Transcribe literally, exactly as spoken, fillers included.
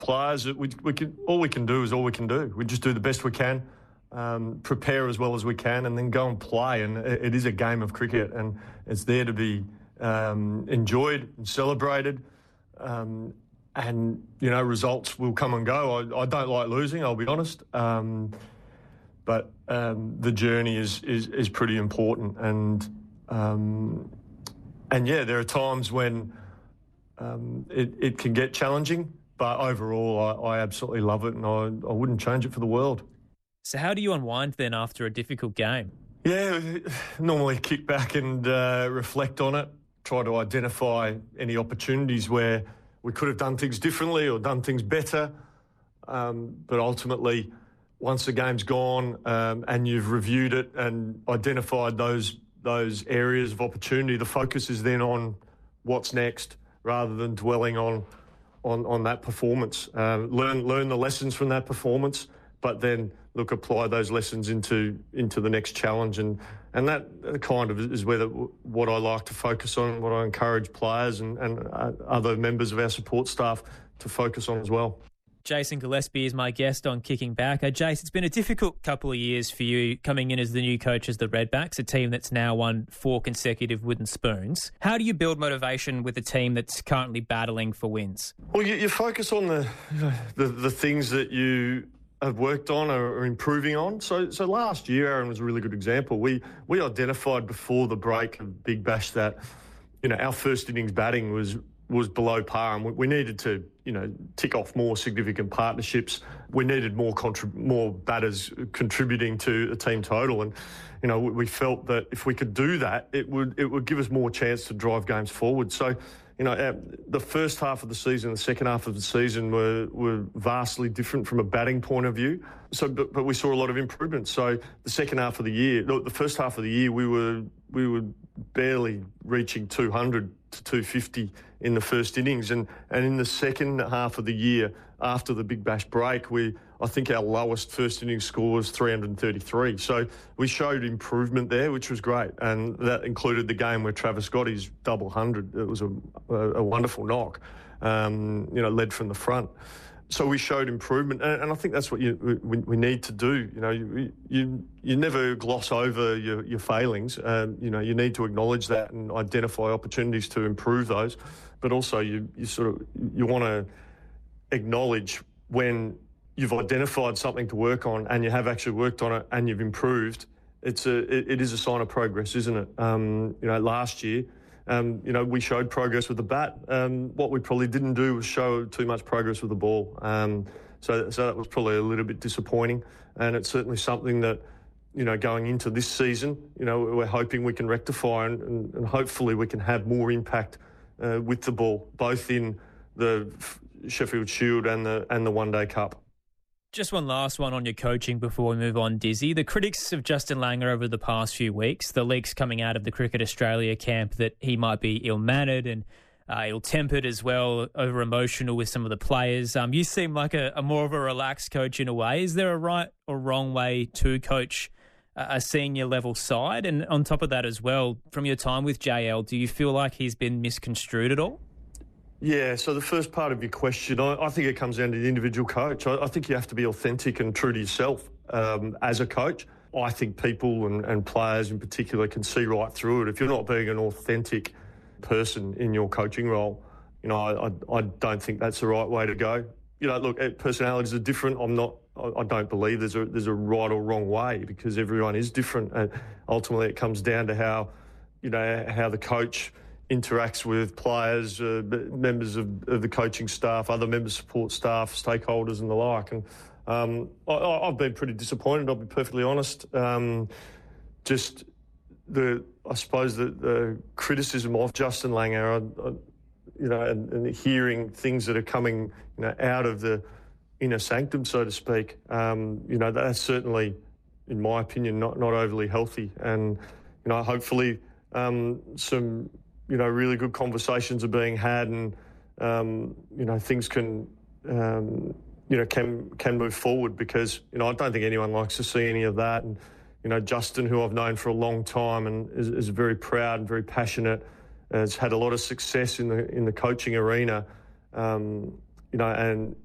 players, we, we can, all we can do is all we can do. We just do the best we can, um, prepare as well as we can, and then go and play. And it, it is a game of cricket, and it's there to be um, enjoyed and celebrated. Um, and, you know, results will come and go. I, I don't like losing, I'll be honest. Um, but um, the journey is, is, is pretty important. And, um, and yeah, there are times when um, it, it can get challenging. But overall, I, I absolutely love it, and I, I wouldn't change it for the world. So how do you unwind then after a difficult game? Yeah, normally kick back and uh, reflect on it, try to identify any opportunities where we could have done things differently or done things better. Um, but ultimately, once the game's gone um, and you've reviewed it and identified those those areas of opportunity, the focus is then on what's next rather than dwelling on on, on that performance. Uh, learn learn the lessons from that performance, but then look, apply those lessons into into the next challenge. And, and that kind of is where the, what I like to focus on, what I encourage players and, and uh, other members of our support staff to focus on as well. Jason Gillespie is my guest on Kicking Back. Uh, Jace, it's been a difficult couple of years for you coming in as the new coach as the Redbacks, a team that's now won four consecutive wooden spoons. How do you build motivation with a team that's currently battling for wins? Well, you, you focus on the, the the things that you have worked on or are improving on. So so last year, Aaron, was a really good example. We we identified before the break of Big Bash that, you know, our first innings batting was was below par, and we needed to, you know, tick off more significant partnerships. We needed more contrib- more batters contributing to a team total, and you know, we felt that if we could do that, it would it would give us more chance to drive games forward. So, you know, our, the first half of the season, the second half of the season were were vastly different from a batting point of view. So, but, but we saw a lot of improvement. So, the second half of the year, the first half of the year, we were we were barely reaching two hundred to two fifty in the first innings, and and in the second half of the year, after the Big Bash break, we I think our lowest first innings score was three hundred thirty-three. So we showed improvement there, which was great, and that included the game where Travis got his double hundred. It was a, a, a wonderful knock, um, you know, led from the front. So we showed improvement, and, and I think that's what you, we, we need to do. You know, you you, you never gloss over your, your failings. Um, you know, you need to acknowledge that and identify opportunities to improve those. But also, you you sort of you want to acknowledge when you've identified something to work on and you have actually worked on it and you've improved. It's a it, it is a sign of progress, isn't it? Um, you know, last year. Um, you know, we showed progress with the bat. Um, what we probably didn't do was show too much progress with the ball. Um, so, so that was probably a little bit disappointing. And it's certainly something that, you know, going into this season, you know, we're hoping we can rectify and, and, and hopefully we can have more impact uh, with the ball, both in the Sheffield Shield and the and the One Day Cup. Just one last one on your coaching before we move on, Dizzy. The critics of Justin Langer over the past few weeks, the leaks coming out of the Cricket Australia camp that he might be ill-mannered and uh, ill-tempered as well, over-emotional with some of the players. Um, you seem like a, a more of a relaxed coach in a way. Is there a right or wrong way to coach a senior level side? And on top of that as well, from your time with J L, do you feel like he's been misconstrued at all? Yeah, so the first part of your question, I, I think it comes down to the individual coach. I, I think you have to be authentic and true to yourself um, as a coach. I think people and, and players in particular can see right through it. If you're not being an authentic person in your coaching role, you know, I, I, I don't think that's the right way to go. You know, look, personalities are different. I'm not, I, I don't believe there's a, there's a right or wrong way because everyone is different. And ultimately it comes down to how, you know, how the coach interacts with players, uh, members of, of the coaching staff, other members, support staff, stakeholders and the like. And um, I, I've been pretty disappointed, I'll be perfectly honest. Um, just the, I suppose, the, the criticism of Justin Langer, I, I, you know, and, and hearing things that are coming, you know, out of the inner sanctum, so to speak, um, you know, that's certainly, in my opinion, not, not overly healthy. And, you know, hopefully um, some... you know, really good conversations are being had and, um, you know, things can, um, you know, can can move forward because, you know, I don't think anyone likes to see any of that. And, you know, Justin, who I've known for a long time and is, is very proud and very passionate, has had a lot of success in the in the coaching arena, um, you know, and